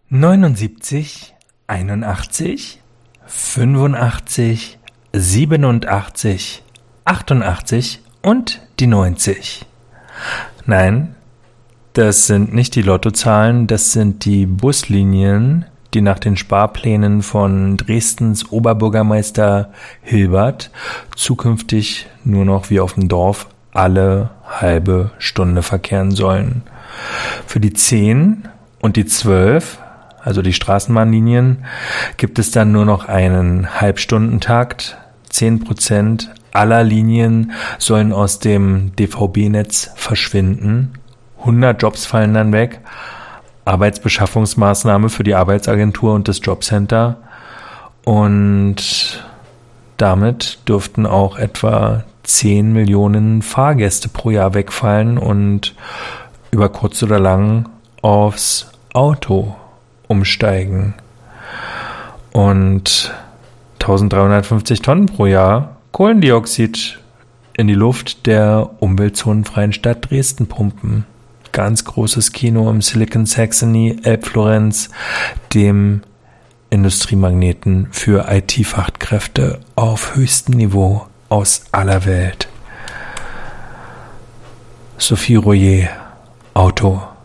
79, 81, 85, 87, 88 und die 90. Nein, das sind nicht die Lottozahlen, das sind die Buslinien, die nach den Sparplänen von Dresdens Oberbürgermeister Hilbert zukünftig nur noch wie auf dem Dorf alle halbe Stunde verkehren sollen. Für die 10 und die 12, also die Straßenbahnlinien, gibt es dann nur noch einen Halbstundentakt. 10% aller Linien sollen aus dem DVB-Netz verschwinden. 100 Jobs fallen dann weg. Arbeitsbeschaffungsmaßnahme für die Arbeitsagentur und das Jobcenter. Und damit dürften auch etwa 10 Millionen Fahrgäste pro Jahr wegfallen und über kurz oder lang aufs Auto umsteigen. Und 1350 Tonnen pro Jahr Kohlendioxid in die Luft der umweltzonenfreien Stadt Dresden pumpen. Ganz großes Kino im Silicon Saxony, Elbflorenz, dem Industriemagneten für IT-Fachkräfte auf höchstem Niveau aus aller Welt. Sophie Royer, Auto.